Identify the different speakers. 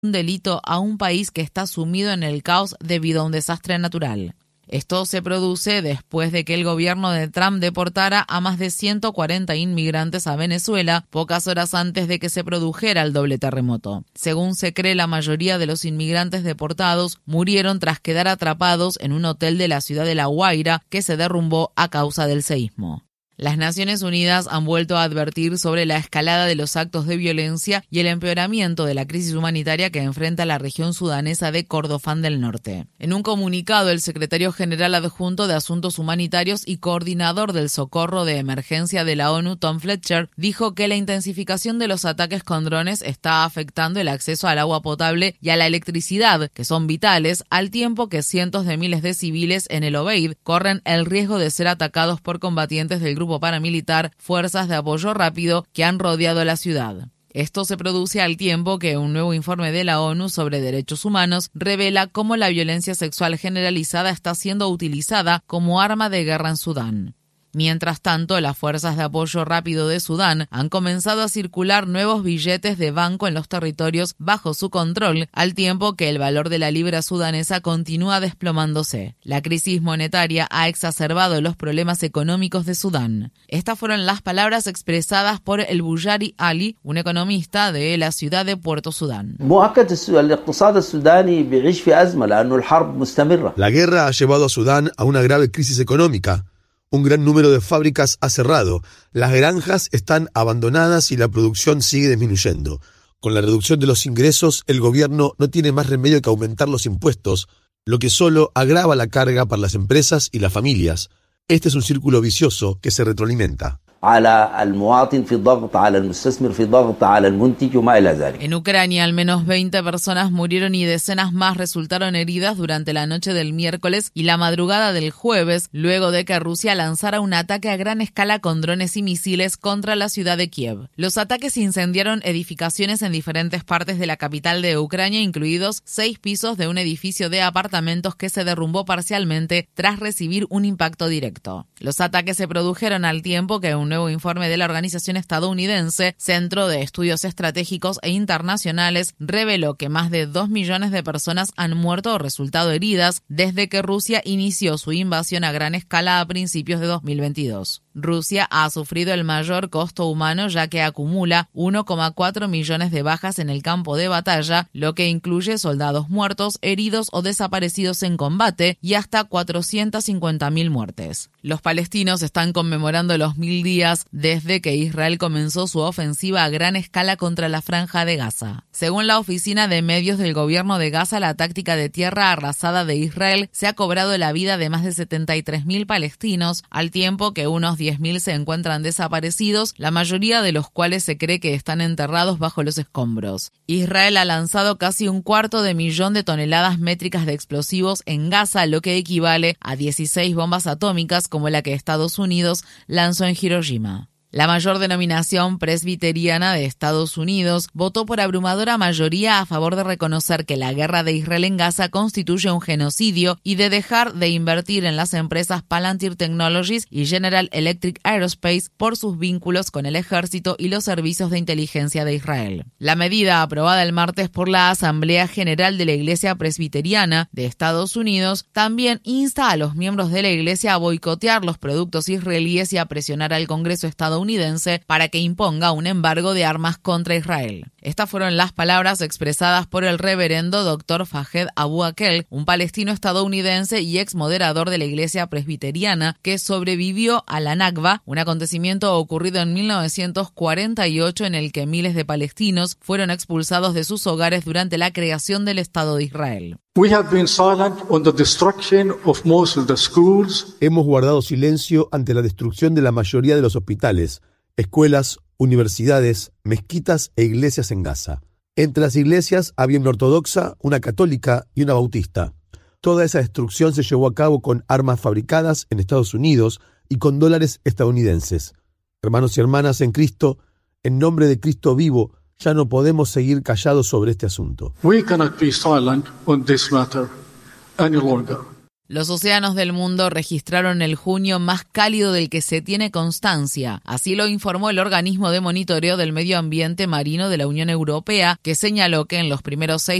Speaker 1: un delito a un país que está sumido en el caos debido a un desastre natural. Esto se produce después de que el gobierno de Trump deportara a más de 140 inmigrantes a Venezuela pocas horas antes de que se produjera el doble terremoto. Según se cree, la mayoría de los inmigrantes deportados murieron tras quedar atrapados en un hotel de la ciudad de La Guaira que se derrumbó a causa del seísmo. Las Naciones Unidas han vuelto a advertir sobre la escalada de los actos de violencia y el empeoramiento de la crisis humanitaria que enfrenta la región sudanesa de Kordofán del Norte. En un comunicado, el secretario general adjunto de Asuntos Humanitarios y coordinador del socorro de emergencia de la ONU, Tom Fletcher, dijo que la intensificación de los ataques con drones está afectando el acceso al agua potable y a la electricidad, que son vitales, al tiempo que cientos de miles de civiles en el Obeid corren el riesgo de ser atacados por combatientes del grupo paramilitar Fuerzas de Apoyo Rápido que han rodeado la ciudad. Esto se produce al tiempo que un nuevo informe de la ONU sobre derechos humanos revela cómo la violencia sexual generalizada está siendo utilizada como arma de guerra en Sudán. Mientras tanto, las Fuerzas de Apoyo Rápido de Sudán han comenzado a circular nuevos billetes de banco en los territorios bajo su control, al tiempo que el valor de la libra sudanesa continúa desplomándose. La crisis monetaria ha exacerbado los problemas económicos de Sudán. Estas fueron las palabras expresadas por el Bujari Ali, un economista de la ciudad de Puerto Sudán.
Speaker 2: La guerra ha llevado a Sudán a una grave crisis económica. Un gran número de fábricas ha cerrado, las granjas están abandonadas y la producción sigue disminuyendo. Con la reducción de los ingresos, el gobierno no tiene más remedio que aumentar los impuestos, lo que solo agrava la carga para las empresas y las familias. Este es un círculo vicioso que se retroalimenta.
Speaker 1: En Ucrania, al menos 20 personas murieron y decenas más resultaron heridas durante la noche del miércoles y la madrugada del jueves, luego de que Rusia lanzara un ataque a gran escala con drones y misiles contra la ciudad de Kiev. Los ataques incendiaron edificaciones en diferentes partes de la capital de Ucrania, incluidos 6 pisos de un edificio de apartamentos que se derrumbó parcialmente tras recibir un impacto directo. Los ataques se produjeron al tiempo que un nuevo informe de la organización estadounidense Centro de Estudios Estratégicos e Internacionales reveló que más de 2 millones de personas han muerto o resultado heridas desde que Rusia inició su invasión a gran escala a principios de 2022. Rusia ha sufrido el mayor costo humano ya que acumula 1,4 millones de bajas en el campo de batalla, lo que incluye soldados muertos, heridos o desaparecidos en combate y hasta 450.000 muertes. Los palestinos están conmemorando los 1000 días desde que Israel comenzó su ofensiva a gran escala contra la Franja de Gaza. Según la oficina de medios del gobierno de Gaza, la táctica de tierra arrasada de Israel se ha cobrado la vida de más de 73.000 palestinos, al tiempo que unos 10.000 se encuentran desaparecidos, la mayoría de los cuales se cree que están enterrados bajo los escombros. Israel ha lanzado casi 250.000 de toneladas métricas de explosivos en Gaza, lo que equivale a 16 bombas atómicas como la que Estados Unidos lanzó en Hiroshima. La mayor denominación presbiteriana de Estados Unidos votó por abrumadora mayoría a favor de reconocer que la guerra de Israel en Gaza constituye un genocidio y de dejar de invertir en las empresas Palantir Technologies y General Electric Aerospace por sus vínculos con el ejército y los servicios de inteligencia de Israel. La medida, aprobada el martes por la Asamblea General de la Iglesia Presbiteriana de Estados Unidos, también insta a los miembros de la Iglesia a boicotear los productos israelíes y a presionar al Congreso estadounidense para que imponga un embargo de armas contra Israel. Estas fueron las palabras expresadas por el reverendo Dr. Fahed Abu Akel, un palestino estadounidense y ex moderador de la Iglesia Presbiteriana que sobrevivió a la Nakba, un acontecimiento ocurrido en 1948 en el que miles de palestinos fueron expulsados de sus hogares durante la creación del Estado de Israel.
Speaker 2: Hemos guardado silencio ante la destrucción de la mayoría de los hospitales, escuelas, universidades, mezquitas e iglesias en Gaza. Entre las iglesias había una ortodoxa, una católica y una bautista. Toda esa destrucción se llevó a cabo con armas fabricadas en Estados Unidos y con dólares estadounidenses. Hermanos y hermanas en Cristo, en nombre de Cristo vivo, ya no podemos seguir callados sobre este asunto.
Speaker 3: We cannot be silent on this matter any longer.
Speaker 1: Los océanos del mundo registraron el junio más cálido del que se tiene constancia. Así lo informó el organismo de monitoreo del medio ambiente marino de la Unión Europea, que señaló que en los primeros 6